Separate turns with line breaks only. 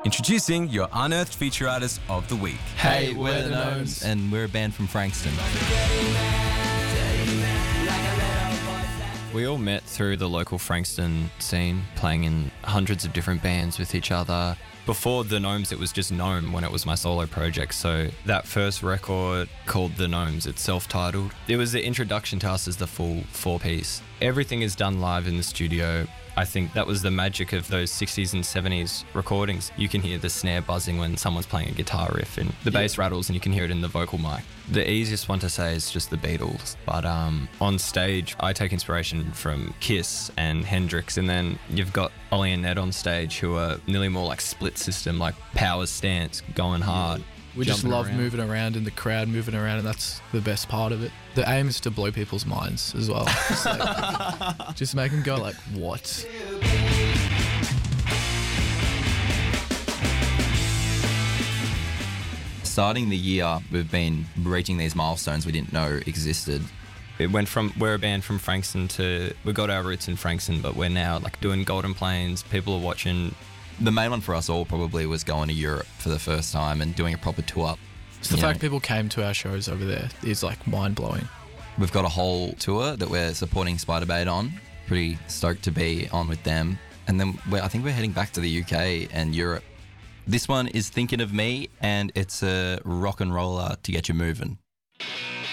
Introducing your unearthed feature artist of the week.
Hey, we're the Gnomes.
And we're a band from Frankston.
We all met through the local Frankston scene, playing in hundreds of different bands with each other. Before The Gnomes, it was just Gnome when it was my solo project. So that first record called The Gnomes, it's self-titled. It was the introduction to us as the full four-piece. Everything is done live in the studio. I think that was the magic of those 60s and 70s recordings. You can hear the snare buzzing when someone's playing a guitar riff, and the bass rattles, and you can hear it in the vocal mic. The easiest one to say is just the Beatles. But on stage, I take inspiration from Kiss and Hendrix, and then you've got Ollie and Ned on stage who are nearly more like Split System, like power stance, going hard.
We just love moving around in the crowd, moving around, and that's the best part of it. The aim is to blow people's minds as well. Just make them go like, what?
Starting the year, we've been reaching these milestones we didn't know existed.
It went from, we're a band from Frankston to, we got our roots in Frankston, but we're now like doing Golden Plains. People are watching.
The main one for us all probably was going to Europe for the first time and doing a proper tour.
So the fact people came to our shows over there is like mind-blowing.
We've got a whole tour that we're supporting Spiderbait on. Pretty stoked to be on with them. And then I think we're heading back to the UK and Europe. This one is Thinking of Me, and it's a rock and roller to get you moving.